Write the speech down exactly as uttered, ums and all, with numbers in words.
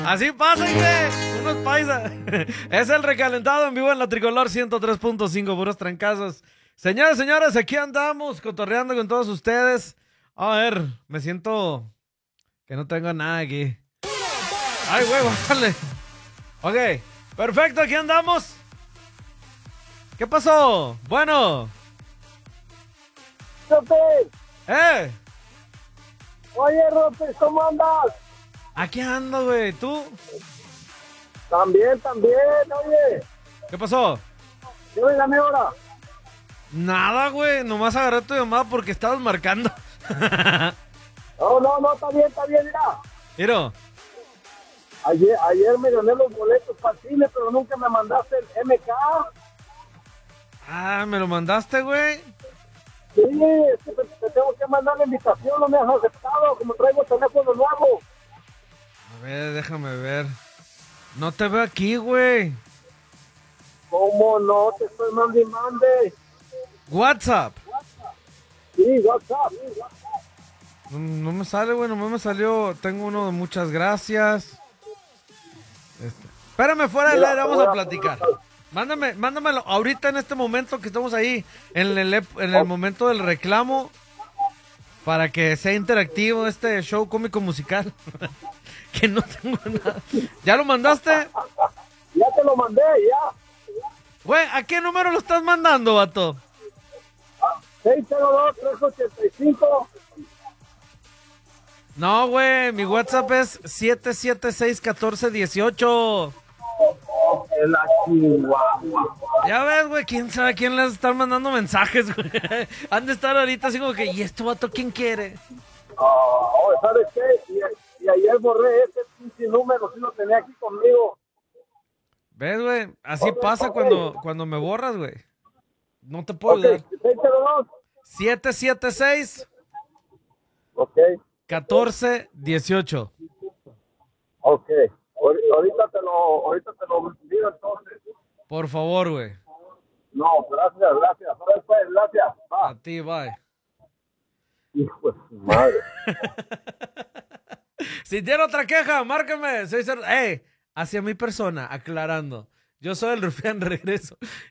Así pasa, güey. Unos paisas. Es el recalentado en vivo en la Tricolor ciento tres punto cinco, puros trancazos. Señores, señores, aquí andamos cotorreando con todos ustedes. A ver, me siento que no tengo nada aquí. Ay, güey, bájale. Ok, perfecto, aquí andamos. ¿Qué pasó? Bueno. Rope, ¿Eh? oye, Rope, ¿cómo andas? Aquí ando, güey. ¿Tú? También, también, oye. ¿Qué pasó? ¿Qué ven mi hora? Nada, güey. Nomás agarré tu llamada porque estabas marcando. No, no, no, está bien, está bien, mira. Miro. Ayer, ayer me gané los boletos para el cine, pero nunca me mandaste el M K. Ah, ¿me lo mandaste, güey? Sí, es que te, te tengo que mandar la invitación, no me has aceptado, como traigo teléfono nuevo. A ver, déjame ver. No te veo aquí, güey. ¿Cómo no? Te estoy mandando y mande. WhatsApp. Sí, WhatsApp. No, no me sale, güey. Nomás me salió. Tengo uno de muchas gracias. Este. Espérame fuera del aire, vamos a platicar. Mándame, mándamelo ahorita en este momento que estamos ahí, en el, en el momento del reclamo, para que sea interactivo este show cómico musical. Que no tengo nada. ¿Ya lo mandaste? Ya te lo mandé, ya. Güey, ¿a qué número lo estás mandando, vato? seis cero dos, tres ocho cinco. No, güey, mi WhatsApp es siete siete seis, uno cuatro uno ocho. El Chihuahua. Ya ves, güey, quién sabe a quién les están mandando mensajes, güey. Han de estar ahorita así como que, ¿y este vato quién quiere? Oh, ¿sabes qué? Y, y ayer borré ese pinche número, si lo tenía aquí conmigo. ¿Ves, güey? Así Okay, pasa okay. cuando, cuando me borras, güey. No te puedo Okay, ayudar. seis cero dos. siete siete seis, Ok, uno cuatro uno ocho. ok. Ahor- Ahorita te lo, ahorita te lo envío entonces. Por favor, güey. No, gracias, gracias. Ahora pues, gracias. A Va. ti, bye. Hijo de su madre. Si tiene otra queja, márcame. Soy ser... Ey, hacia mi persona, aclarando. Yo soy el rufián regreso.